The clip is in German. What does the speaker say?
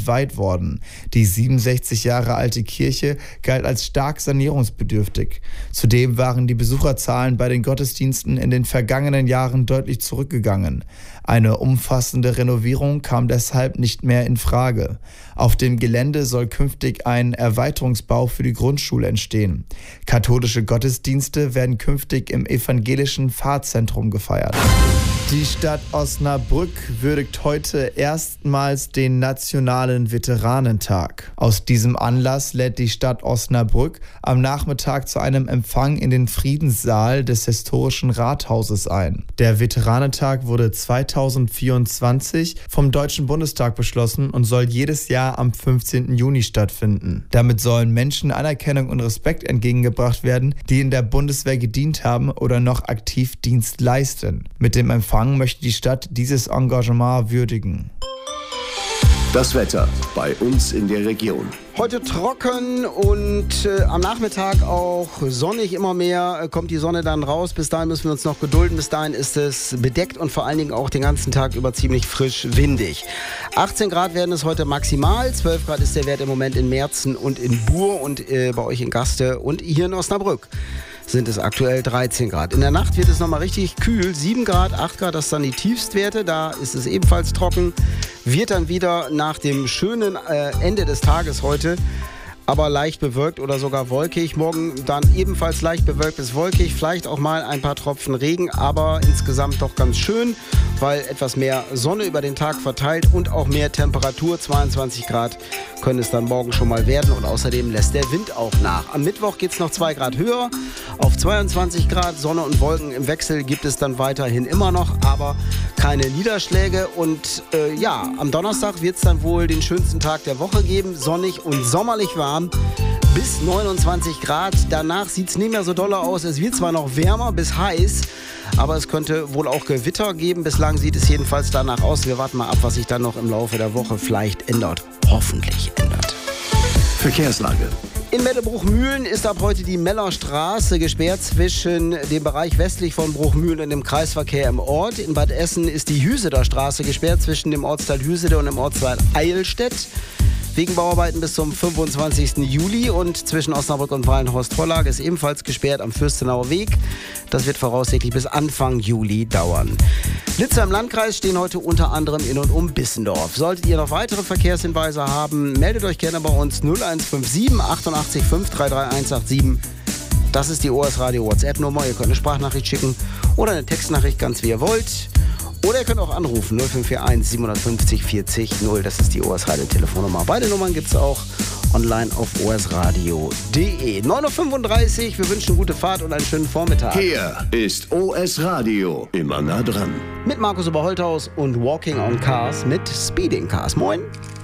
entweiht worden. Die 67 Jahre alte Kirche galt als stark sanierungsbedürftig. Zudem waren die Besucherzahlen bei den Gottesdiensten in den vergangenen Jahren deutlich zurückgegangen. Eine umfassende Renovierung kam deshalb nicht mehr in Frage. Auf dem Gelände soll künftig ein Erweiterungsbau für die Grundschule entstehen. Katholische Gottesdienste werden künftig im evangelischen Pfarrzentrum gefeiert. Die Stadt Osnabrück würdigt heute erstmals den Nationalen Veteranentag. Aus diesem Anlass lädt die Stadt Osnabrück am Nachmittag zu einem Empfang in den Friedenssaal des historischen Rathauses ein. Der Veteranentag wurde 2024 vom Deutschen Bundestag beschlossen und soll jedes Jahr am 15. Juni stattfinden. Damit sollen Menschen Anerkennung und Respekt entgegengebracht werden, die in der Bundeswehr gedient haben oder noch aktiv Dienst leisten. Mit dem Empfang möchte die Stadt dieses Engagement würdigen. Das Wetter bei uns in der Region. Heute trocken und am Nachmittag auch sonnig. Immer mehr kommt die Sonne dann raus. Bis dahin müssen wir uns noch gedulden. Bis dahin ist es bedeckt und vor allen Dingen auch den ganzen Tag über ziemlich frisch windig. 18 Grad werden es heute maximal. 12 Grad ist der Wert im Moment in Merzen und in Buhr und bei euch in Gaste und hier in Osnabrück sind es aktuell 13 Grad. In der Nacht wird es nochmal richtig kühl. 7 Grad, 8 Grad, das sind dann die Tiefstwerte. Da ist es ebenfalls trocken. Wird dann wieder nach dem schönen Ende des Tages heute aber leicht bewölkt oder sogar wolkig. Morgen dann ebenfalls leicht bewölkt bis wolkig. Vielleicht auch mal ein paar Tropfen Regen, aber insgesamt doch ganz schön, weil etwas mehr Sonne über den Tag verteilt und auch mehr Temperatur. 22 Grad können es dann morgen schon mal werden und außerdem lässt der Wind auch nach. Am Mittwoch geht es noch 2 Grad höher auf 22 Grad. Sonne und Wolken im Wechsel gibt es dann weiterhin immer noch, aber keine Niederschläge. Und am Donnerstag wird es dann wohl den schönsten Tag der Woche geben. Sonnig und sommerlich warm. Bis 29 Grad. Danach sieht es nicht mehr so doll aus. Es wird zwar noch wärmer bis heiß, aber es könnte wohl auch Gewitter geben. Bislang sieht es jedenfalls danach aus. Wir warten mal ab, was sich dann noch im Laufe der Woche vielleicht ändert. Hoffentlich ändert. Verkehrslage. In Meldebruchmühlen ist ab heute die Mellerstraße gesperrt zwischen dem Bereich westlich von Bruchmühlen und dem Kreisverkehr im Ort. In Bad Essen ist die Hüseder Straße gesperrt zwischen dem Ortsteil Hüsede und dem Ortsteil Eilstedt. Wegen Bauarbeiten bis zum 25. Juli und zwischen Osnabrück und Wallenhorst-Torlag ist ebenfalls gesperrt am Fürstenauer Weg. Das wird voraussichtlich bis Anfang Juli dauern. Blitzer im Landkreis stehen heute unter anderem in und um Bissendorf. Solltet ihr noch weitere Verkehrshinweise haben, meldet euch gerne bei uns 0157 88 533 187. Das ist die OS Radio WhatsApp-Nummer. Ihr könnt eine Sprachnachricht schicken oder eine Textnachricht, ganz wie ihr wollt. Oder ihr könnt auch anrufen, 0541 750 40 0. Das ist die OS Radio Telefonnummer. Beide Nummern gibt es auch online auf osradio.de. 9.35 Uhr, wir wünschen gute Fahrt und einen schönen Vormittag. Hier ist OS Radio, immer nah dran. Mit Markus Oberholthaus und Walking on Cars mit Speeding Cars. Moin.